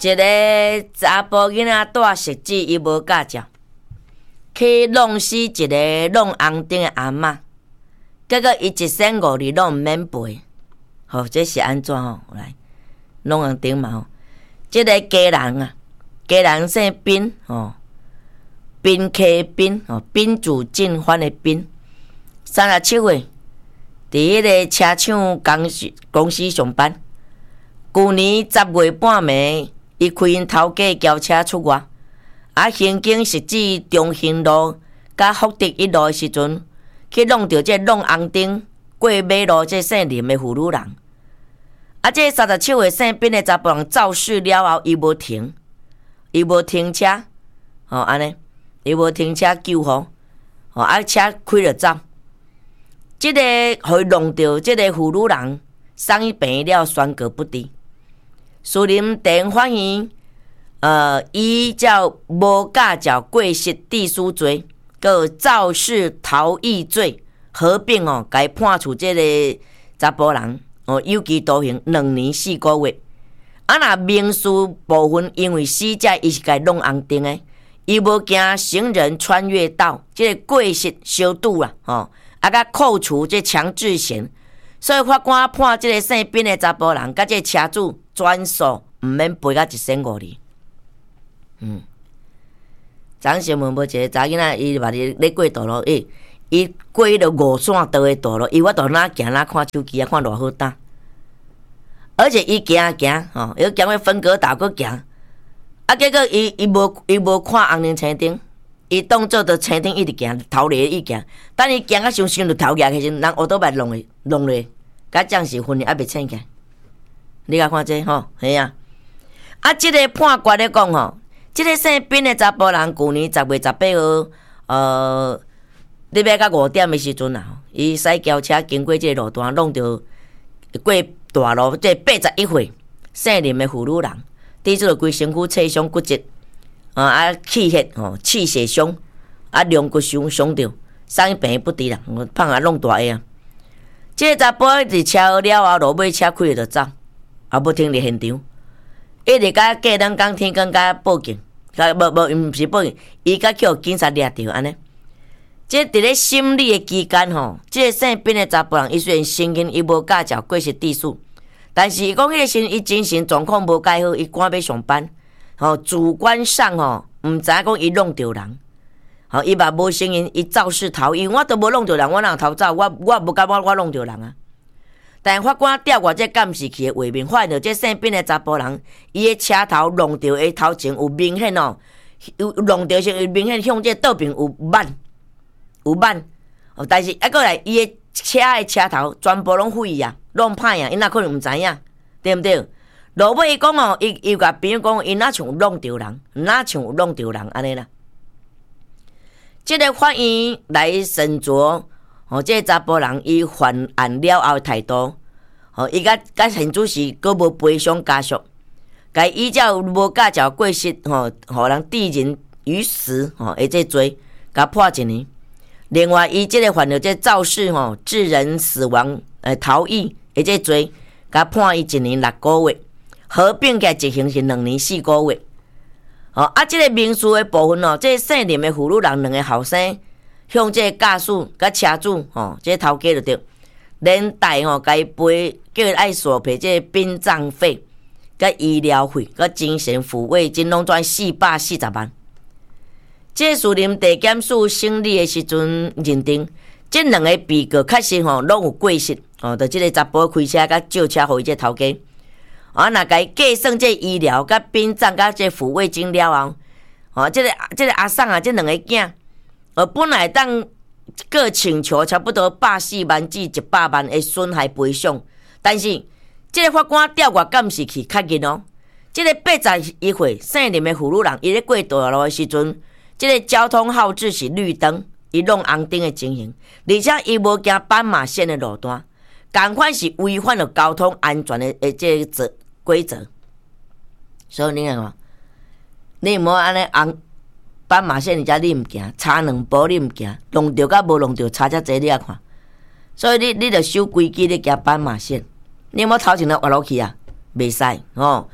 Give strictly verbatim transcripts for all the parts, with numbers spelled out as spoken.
一个查甫囡仔带食指，伊无驾照，去弄死一个弄红灯的阿嬷，结果伊一身五里拢毋免赔。吼，这是安怎吼？来，弄红灯嘛吼，即个家人啊，家人姓彬吼，彬客彬吼，宾主尽欢的彬，三十七岁，伫迄个车厂公司公司上班。去年十月半暝。伊开因头家轿车出外，啊，行经实际中兴路甲福德一路的时阵，去弄到这弄红灯过马路这姓林的妇女人。啊，这三十七岁姓彬的查甫人肇事了后，伊无停，伊无停车，吼安尼，伊无停车救护，吼啊车开了走。这个互伊弄到这个妇女人送医病了，宣告不治。士林地方法院，呃，依照无驾照过失致死罪、佮肇事逃逸罪合并哦，该判处这个查甫人哦有期徒刑两年四个月。啊，若民事部分因为死者伊是该弄红灯的，伊无惊行人穿越道，这个过失小拄啦，吼、哦，啊，甲扣除这强制险。所以法官判这个姓彬的查甫人甲这个车主全数毋免赔到一千五哩。嗯，昨新闻无一个查囡仔，伊嘛咧咧过道路，诶，伊过迄个五线道的道路，伊我到哪行哪看手机啊，看偌好打。而且伊行行吼，伊行去分隔岛佫行，啊，结果伊伊无伊无看红绿青灯。伊当做着青灯一直行，头咧伊行，等伊行啊伤伤就头夹起时，人乌倒摆弄咧弄咧，甲将士分咧还袂醒起来。你甲看这吼，系啊。啊，即、这个判决咧讲吼，即、这个姓彬的查甫人，去年十月十八号，呃，你要到五点的时阵啊，伊驶轿车经过即个路段，弄到过大路，即八十一岁姓林的妇女人，滴出了规身躯刺伤骨折。啊啊！气血吼，气血伤，啊，龙骨伤伤着，送医病不治啦，胖啊弄大个啊！即个查甫伫车祸了后，落尾车开了就走，也无停伫现场，一直甲过咱讲天光甲报警，甲无无毋是报警，伊甲叫警察掠着安尼。即伫咧审理的期间吼，即个姓彬的查甫人，伊虽然承认伊无驾照过失致死，但是伊讲迄个时伊精神状况无介好，伊赶要上班。吼、哦，主观上吼，毋知影讲伊弄着人，吼、哦，伊嘛无承认伊肇事逃逸，我都无弄着人，我哪逃走？我我无感觉我弄着人啊。但法官调阅这监视器的画面，发现到这姓彬的查甫人，伊的车头弄着的头前有明显哦，有弄着时明显向这倒边有挽，有挽，哦，但是啊，过来伊的车的车头全部拢废啊，拢歹啊，伊哪可能毋知影，对毋对？落尾伊讲哦，伊伊甲朋友讲，伊哪像有弄着人，哪像有弄着人安尼啦。即、这个法院来审酌，哦，即、这个查甫人伊犯案了后的态度，哦，伊甲甲现主时佫无赔偿家属，该依照无驾照过失，吼、哦，互人致人于死，吼、哦，诶，这罪，甲判一年。另外，伊即个犯了这肇事，吼、哦，致人死亡，诶，逃逸，诶，这罪，甲判伊一年六个月。合并起来执行是两年四个月。哦，啊，即、这个民事的部分哦，这个姓林的妇女人两个后生向这个驾驶甲车主哦，这个头家就对，连带吼该赔叫伊爱索赔这个殡葬费、甲医疗费、甲精神抚慰金拢赚四百四十万。这士林地检署审理的时阵认定，这两个被告确实吼拢有过失哦，就即个查甫开车甲借车互伊这头家。啊，若甲伊计算这医疗、甲殡葬、甲这抚慰金了后，哦，这个这个阿送啊，这两个囝，呃，本来当各请求差不多百四万至一百万的损害赔偿，但是这个法官调阅监视器确认哦，这个八十一岁姓林的妇女人，伊咧过道路的时阵，这个交通号志是绿灯，伊弄红灯的情形，而且伊无行斑马线的路段，同款是违反了交通安全的诶这个则。规则，所以你看嘛，你莫安尼红斑马线，而且你毋行，差两步你毋行，弄着甲无弄着差遮济，你啊看。所以你你着守规矩，你行斑马线，你莫头前头滑落去啊，袂使哦。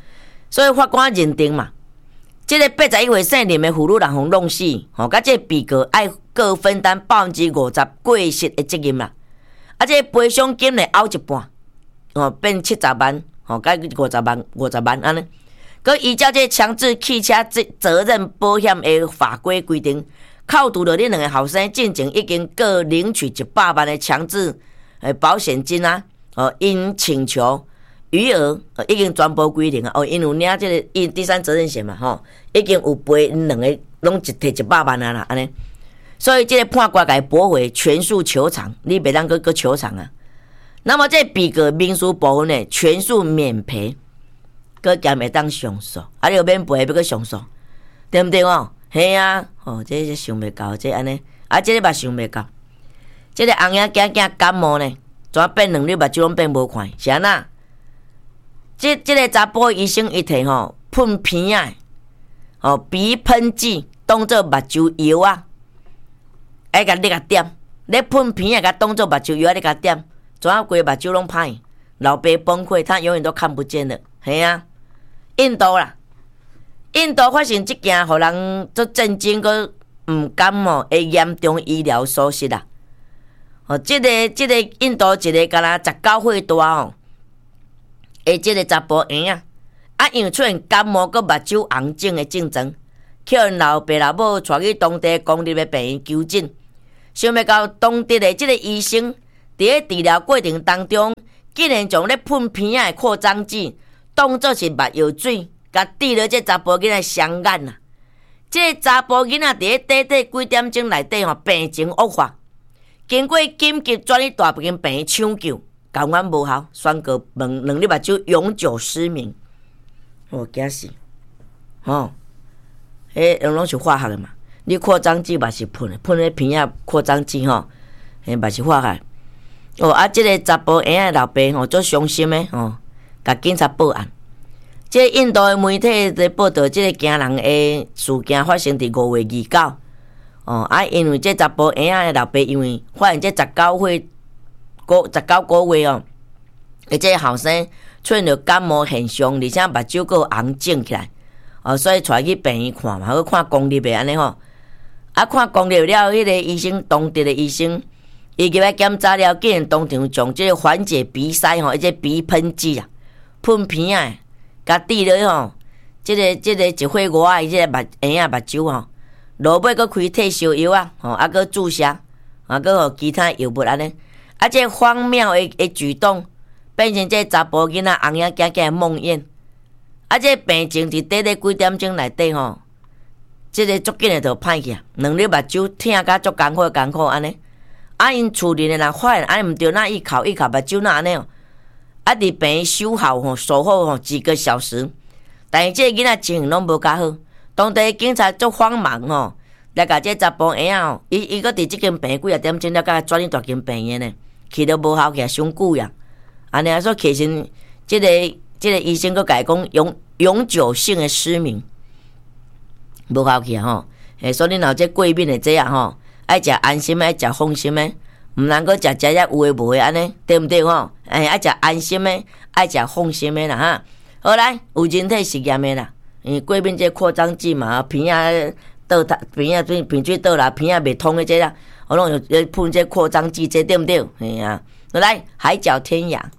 所以法官认定嘛，这个八十一岁姓林的妇女人互弄死，吼，甲这个被告爱各分担百分之五十过失的责任啦。啊，这个赔偿金呢，凹一半，哦，变七十万，吼，甲五十万，五十万安尼。佮依照这强制汽车责任保险的法规规定，扣除了恁两个后生进前已经各领取一百万的强制诶保险金啊，哦，因请求余额已经全部规定啊，哦，因有领这个因第三责任险嘛，吼，已经有赔因两个拢一摕一百万啊啦，安尼，所以这个判决甲驳回全数求偿，你袂当搁搁求偿啊。那么这被告民事部分呢，全数免赔。搁兼会当上诉，啊，你免赔要搁上诉，对毋对哦？系啊，哦，这是想袂到，这安尼，啊，这个嘛想袂到，这个翁仔囝囝感冒呢，怎变两日目睭拢变无看？是安那？这这个查甫医生一提吼，喷鼻仔，哦，鼻喷剂当做目睭药啊，爱甲你甲点，你喷鼻仔甲当做目睭药啊，你甲点，怎啊规目睭拢歹？老爸崩溃，他永远都看不见了。系啊，印度啦，印度发生即件，互人足震惊，佮毋甘哦，会严重医疗疏失啦。哦，即、這个即、這个印度一个敢若十九岁大哦，诶，即个查甫婴仔，啊，因为出现感冒佮目睭红肿的症状，叫因老爸老母带去当地公立的病院求诊，想要到当地的即个医生，伫咧治疗过程当中，竟然将咧喷鼻仔的扩张剂当作是目药水，甲滴落这查甫囡仔双眼啦。这个查甫囡仔伫咧短短几点钟内底吼，病情恶化，经过紧急转去大间病院抢救，救援无效，宣告两两日目睭永久失明。我惊死！吼，迄拢是化学的嘛？你扩张剂嘛是喷的，喷咧鼻仔扩张剂吼，迄嘛是化学。哦，啊，这个查甫婴仔老爸吼，足伤心的吼。甲警察报案，这个印度的媒体在报道，这个惊人的事件发生伫五月二九。哦，啊，因为这查甫婴仔的老爸，因为发现这十九岁个十九个月哦，而这后生出现着感冒现象，而且目睭个红肿起来，哦，所以带去病院看嘛，去看公立的安尼吼。啊，看公立了，迄个医生当地的医生，伊入来检查了，竟然当场将这个缓解鼻塞吼，一个鼻喷剂啊。喷鼻仔，甲滴落吼，即、這个即、這个一岁外的即个目婴仔目睭吼，落尾佫开退烧药啊，吼，啊佫注射，啊佫互其他药物安尼，啊这荒谬的的举动，变成这查甫囡仔翁仔囝囝的梦魇，啊这病情伫短短几点钟内底吼，即、這個足紧的就歹去啊，两日目睭疼甲足艰苦艰苦安尼，啊因厝里的人发现安尼毋对，那一哭一哭目睭那安尼哦。啊！伫病院守候吼，守候吼几个小时，但是这个囡仔情形拢无较好，当地警察足慌忙吼，来甲这查甫婴仔吼，伊伊搁伫即间病院几啊点钟了，甲转去大间病院呢，去都无效，去伤久呀。安尼啊，说其实即个即个医生搁甲伊讲永永久性的失明，无效去吼。诶，所以你若这过敏的这啊吼，爱食安心的，爱食放心的。毋能够食食遐有诶无诶安尼，对毋对吼？哎，爱食安心诶，爱食放心诶啦哈。好来，有人体实验诶啦，因为过敏这扩张剂嘛，鼻仔倒塌，鼻仔水鼻水倒啦，鼻仔袂通诶这啦，我拢有喷这扩张剂，这对毋对？哎呀，好来，海角天涯。